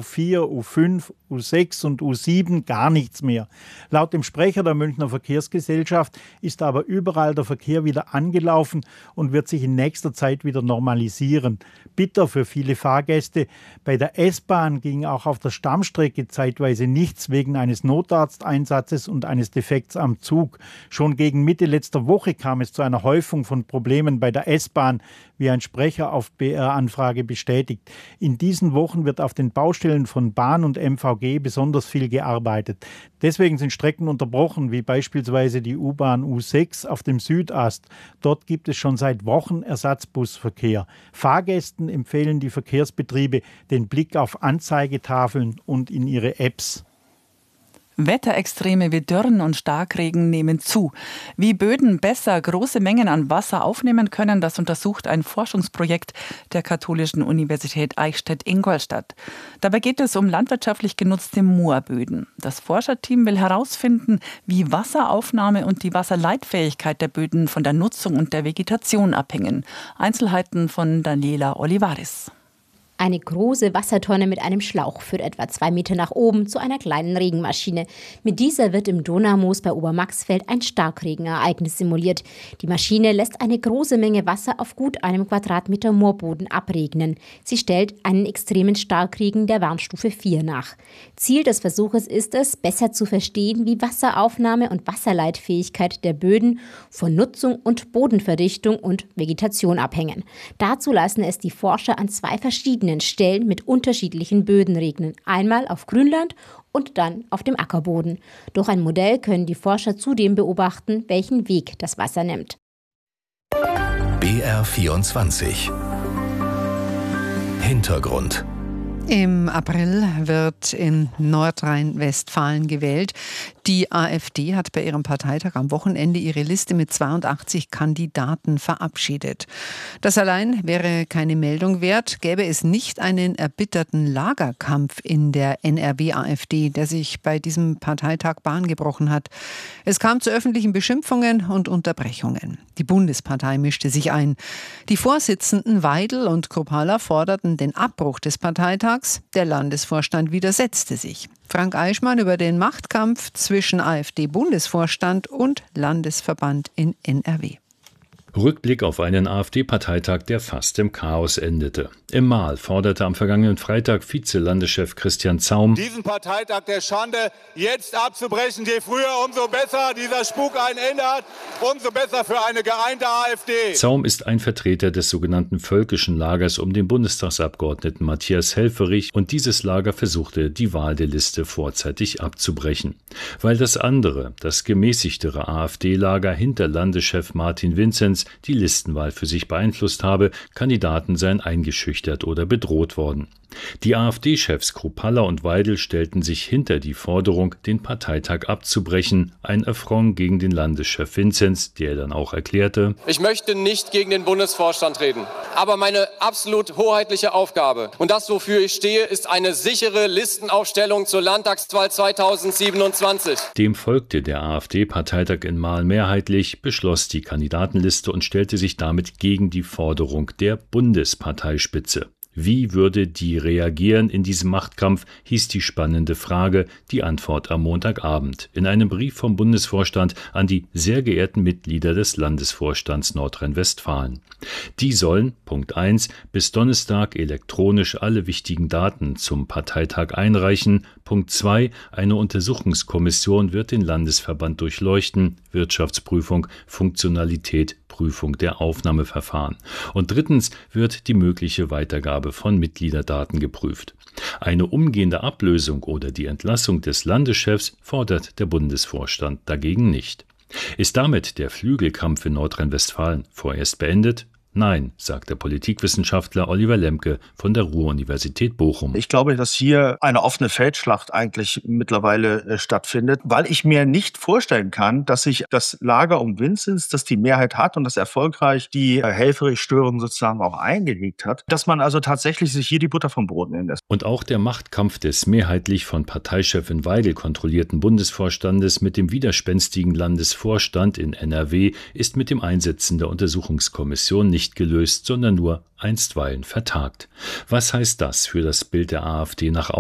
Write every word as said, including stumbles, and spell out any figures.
U vier, U fünf, U sechs und U sieben gar nichts mehr. Laut dem Sprecher der Münchner Verkehrsgesellschaft ist aber überall der Verkehr wieder angelaufen und wird sich in nächster Zeit wieder normalisieren. Bitter für viele Fahrgäste. Bei der S-Bahn ging auch auf der Stammstrecke zeitweise nichts wegen eines Notarzteinsatzes und eines Defekts am Zug. Schon gegen Mitte letzter Woche kam es zu einer Häufung von Problemen bei der S-Bahn, wie ein Sprecher auf B R-Anfrage bestätigt. In diesen Wochen wird auf den Baustellen von Bahn und M V G besonders viel gearbeitet. Deswegen sind Strecken unterbrochen, wie beispielsweise die U-Bahn U sechs auf dem Südast. Dort gibt es schon seit Wochen Ersatzbusverkehr. Fahrgästen empfehlen die Verkehrsbetriebe den Blick auf Anzeigetafeln und in ihre Apps. Wetterextreme wie Dürren und Starkregen nehmen zu. Wie Böden besser große Mengen an Wasser aufnehmen können, das untersucht ein Forschungsprojekt der Katholischen Universität Eichstätt-Ingolstadt. Dabei geht es um landwirtschaftlich genutzte Moorböden. Das Forscherteam will herausfinden, wie Wasseraufnahme und die Wasserleitfähigkeit der Böden von der Nutzung und der Vegetation abhängen. Einzelheiten von Daniela Olivares. Eine große Wassertonne mit einem Schlauch führt etwa zwei Meter nach oben zu einer kleinen Regenmaschine. Mit dieser wird im Donaumoos bei Obermaxfeld ein Starkregenereignis simuliert. Die Maschine lässt eine große Menge Wasser auf gut einem Quadratmeter Moorboden abregnen. Sie stellt einen extremen Starkregen der Warnstufe vier nach. Ziel des Versuches ist es, besser zu verstehen, wie Wasseraufnahme und Wasserleitfähigkeit der Böden von Nutzung und Bodenverdichtung und Vegetation abhängen. Dazu lassen es die Forscher an zwei verschiedenen Stellen mit unterschiedlichen Böden regnen. Einmal auf Grünland und dann auf dem Ackerboden. Durch ein Modell können die Forscher zudem beobachten, welchen Weg das Wasser nimmt. B R vierundzwanzig Hintergrund. Im April wird in Nordrhein-Westfalen gewählt. Die AfD hat bei ihrem Parteitag am Wochenende ihre Liste mit zweiundachtzig Kandidaten verabschiedet. Das allein wäre keine Meldung wert, gäbe es nicht einen erbitterten Lagerkampf in der N R W-AfD, der sich bei diesem Parteitag Bahn gebrochen hat. Es kam zu öffentlichen Beschimpfungen und Unterbrechungen. Die Bundespartei mischte sich ein. Die Vorsitzenden Weidel und Kruppalla forderten den Abbruch des Parteitags. Der Landesvorstand widersetzte sich. Frank Eichmann über den Machtkampf zwischen AfD-Bundesvorstand und Landesverband in N R W. Rückblick auf einen AfD-Parteitag, der fast im Chaos endete. Im Mahl forderte am vergangenen Freitag Vize-Landeschef Christian Zaum, diesen Parteitag der Schande jetzt abzubrechen. Je früher, umso besser dieser Spuk ein Ende hat, umso besser für eine geeinte AfD. Zaum ist ein Vertreter des sogenannten völkischen Lagers um den Bundestagsabgeordneten Matthias Helfferich, und dieses Lager versuchte, die Wahl der Liste vorzeitig abzubrechen. Weil das andere, das gemäßigtere AfD-Lager hinter Landeschef Martin Vinzenz die Listenwahl für sich beeinflusst habe, Kandidaten seien eingeschüchtert oder bedroht worden. Die AfD-Chefs Kruppalla und Weidel stellten sich hinter die Forderung, den Parteitag abzubrechen, ein Affront gegen den Landeschef Vinzenz, der dann auch erklärte: Ich möchte nicht gegen den Bundesvorstand reden, aber meine absolut hoheitliche Aufgabe und das, wofür ich stehe, ist eine sichere Listenaufstellung zur Landtagswahl zweitausendsiebenundzwanzig. Dem folgte der AfD-Parteitag in Mahl mehrheitlich, beschloss die Kandidatenliste und stellte sich damit gegen die Forderung der Bundesparteispitze. Wie würde die reagieren in diesem Machtkampf, hieß die spannende Frage, die Antwort am Montagabend in einem Brief vom Bundesvorstand an die sehr geehrten Mitglieder des Landesvorstands Nordrhein-Westfalen. Die sollen, Punkt eins, bis Donnerstag elektronisch alle wichtigen Daten zum Parteitag einreichen. Punkt zwei, eine Untersuchungskommission wird den Landesverband durchleuchten, Wirtschaftsprüfung, Funktionalität, Prüfung der Aufnahmeverfahren. Und drittens wird die mögliche Weitergabe von Mitgliederdaten geprüft. Eine umgehende Ablösung oder die Entlassung des Landeschefs fordert der Bundesvorstand dagegen nicht. Ist damit der Flügelkampf in Nordrhein-Westfalen vorerst beendet? Nein, sagt der Politikwissenschaftler Oliver Lemke von der Ruhr-Universität Bochum. Ich glaube, dass hier eine offene Feldschlacht eigentlich mittlerweile äh, stattfindet, weil ich mir nicht vorstellen kann, dass sich das Lager um Vinzenz, das die Mehrheit hat und das erfolgreich die äh, Helfferich-Störung sozusagen auch eingelegt hat, dass man also tatsächlich sich hier die Butter vom Brot nehmen lässt. Und auch der Machtkampf des mehrheitlich von Parteichefin Weidel kontrollierten Bundesvorstandes mit dem widerspenstigen Landesvorstand in N R W ist mit dem Einsetzen der Untersuchungskommission nicht Nicht gelöst, sondern nur einstweilen vertagt. Was heißt das für das Bild der AfD nach